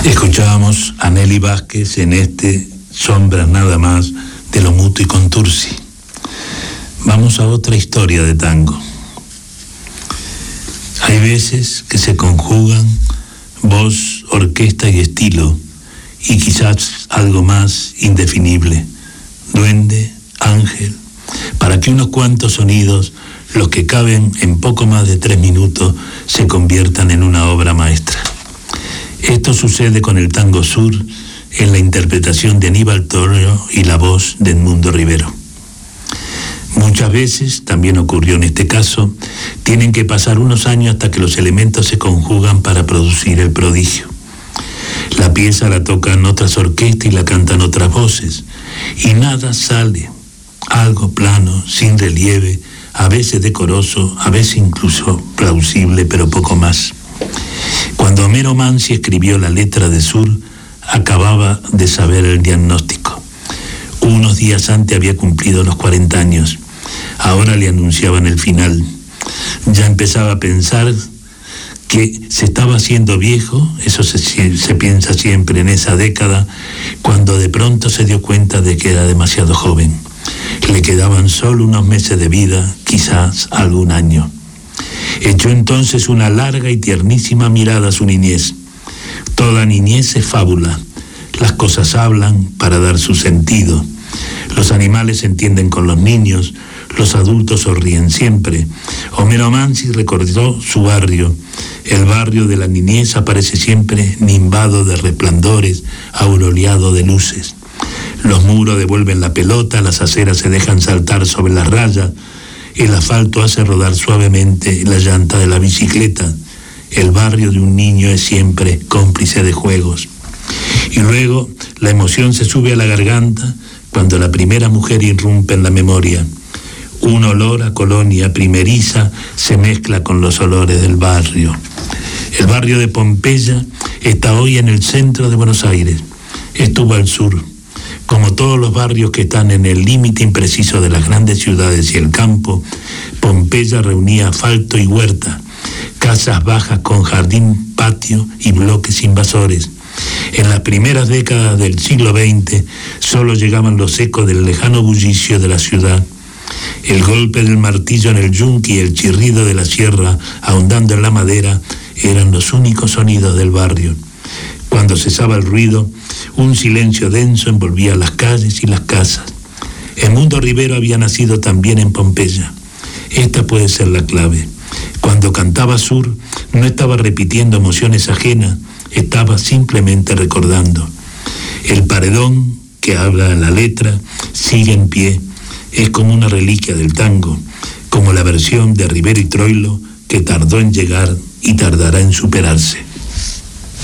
Escuchábamos a Nelly Vázquez en este Sombras nada más de Lo Muto y Contursi. Vamos a otra historia de tango. Hay veces que se conjugan voz, orquesta y estilo, y quizás algo más indefinible, duende, ángel, para que unos cuantos sonidos, los que caben en poco más de 3 minutos, se conviertan en una obra maestra. Esto sucede con el tango sur en la interpretación de Aníbal Torrio y la voz de Edmundo Rivero. Muchas veces, también ocurrió en este caso, tienen que pasar unos años hasta que los elementos se conjugan para producir el prodigio. La pieza la tocan otras orquestas y la cantan otras voces, y nada sale, algo plano, sin relieve, a veces decoroso, a veces incluso plausible, pero poco más. Cuando Homero Mansi escribió la letra de Sur, acababa de saber el diagnóstico. Unos días antes había cumplido los 40 años. Ahora le anunciaban el final. Ya empezaba a pensar que se estaba haciendo viejo, eso se piensa siempre en esa década, cuando de pronto se dio cuenta de que era demasiado joven. Le quedaban solo unos meses de vida, quizás algún año. Echó entonces una larga y tiernísima mirada a su niñez. Toda niñez es fábula. Las cosas hablan para dar su sentido. Los animales se entienden con los niños, los adultos sonríen siempre. Homero Mansi recordó su barrio. El barrio de la niñez aparece siempre nimbado de resplandores, aureolado de luces. Los muros devuelven la pelota, las aceras se dejan saltar sobre las rayas, el asfalto hace rodar suavemente la llanta de la bicicleta. El barrio de un niño es siempre cómplice de juegos. Y luego la emoción se sube a la garganta cuando la primera mujer irrumpe en la memoria. Un olor a colonia primeriza se mezcla con los olores del barrio. El barrio de Pompeya está hoy en el centro de Buenos Aires. Estuvo al sur. Como todos los barrios que están en el límite impreciso de las grandes ciudades y el campo, Pompeya reunía asfalto y huerta, casas bajas con jardín, patio y bloques invasores. En las primeras décadas del siglo XX solo llegaban los ecos del lejano bullicio de la ciudad. El golpe del martillo en el yunque y el chirrido de la sierra ahondando en la madera eran los únicos sonidos del barrio. Cuando cesaba el ruido, un silencio denso envolvía las calles y las casas. Edmundo Rivero había nacido también en Pompeya. Esta puede ser la clave. Cuando cantaba Sur, no estaba repitiendo emociones ajenas, estaba simplemente recordando. El paredón que habla en la letra sigue en pie. Es como una reliquia del tango, como la versión de Rivero y Troilo que tardó en llegar y tardará en superarse.